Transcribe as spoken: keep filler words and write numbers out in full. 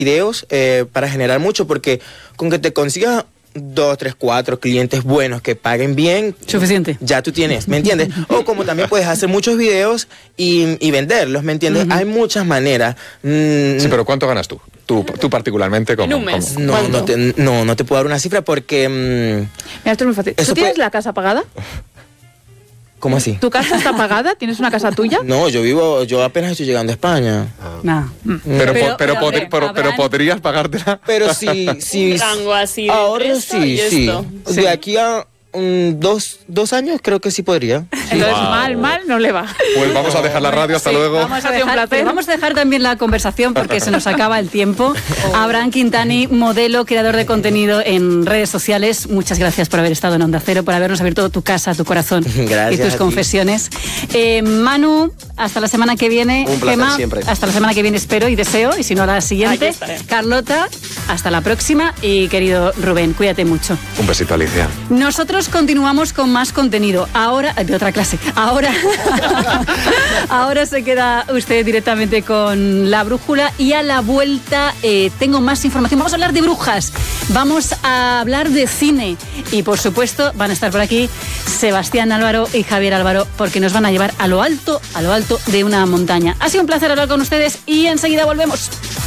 videos eh, para generar mucho, porque con que te consigas dos, tres, cuatro clientes buenos que paguen bien, suficiente. Ya tú tienes, ¿me entiendes? O como también puedes hacer muchos videos y, y venderlos, ¿me entiendes? Uh-huh. Hay muchas maneras. Mm. Sí, pero ¿cuánto ganas tú? Tú, tú particularmente como... En un mes. Como, no, no te, no, no te puedo dar una cifra porque... Mmm, Mira, esto es muy fácil. ¿Tú tienes puede... la casa pagada? ¿Cómo así? ¿Tu casa está pagada? ¿Tienes una casa tuya? No, yo vivo, yo apenas estoy llegando a España. Ah. No. Pero, pero, pero, pero, podri, pero, pero podrías pagártela. Pero sí, sí. Un rango así de ahora sí, sí. sí. De aquí a um, dos, dos años creo que sí podría. Entonces wow. mal, mal no le va. Pues vamos a dejar la radio, hasta sí, luego. Vamos a, dejar, pero vamos a dejar también la conversación porque se nos acaba el tiempo. Oh. Abraham Quintani, modelo, creador de contenido en redes sociales. Muchas gracias por haber estado en Onda Cero, por habernos abierto tu casa, tu corazón gracias y tus confesiones. Eh, Manu, hasta la semana que viene. Un placer Gemma, siempre. Hasta la semana que viene espero y deseo, y si no la siguiente. Carlota, hasta la próxima. Y querido Rubén, cuídate mucho. Un besito, Alicia. Nosotros continuamos con más contenido. Ahora, de otra clase. Ahora, ahora se queda usted directamente con La Brújula y a la vuelta eh, tengo más información. Vamos a hablar de brujas, vamos a hablar de cine y por supuesto van a estar por aquí Sebastián Álvaro y Javier Álvaro porque nos van a llevar a lo alto, a lo alto de una montaña. Ha sido un placer hablar con ustedes y enseguida volvemos.